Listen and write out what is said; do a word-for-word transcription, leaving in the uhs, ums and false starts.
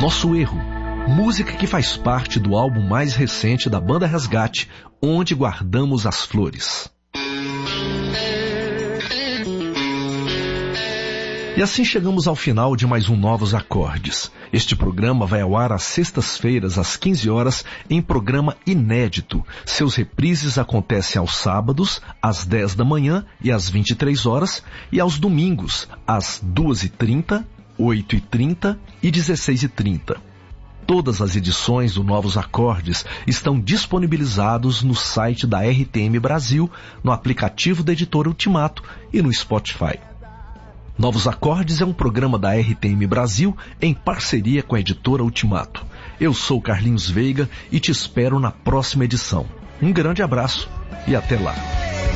Nosso Erro, música que faz parte do álbum mais recente da banda Resgate, Onde Guardamos as Flores. E assim chegamos ao final de mais um Novos Acordes. Este programa vai ao ar às sextas-feiras, às quinze horas, em programa inédito. Seus reprises acontecem aos sábados, às dez da manhã e às vinte e três horas, e aos domingos, às duas e trinta, oito e trinta e dezesseis e trinta. Todas as edições do Novos Acordes estão disponibilizados no site da R T M Brasil, no aplicativo da Editora Ultimato e no Spotify. Novos Acordes é um programa da R T M Brasil em parceria com a Editora Ultimato. Eu sou Carlinhos Veiga e te espero na próxima edição. Um grande abraço e até lá.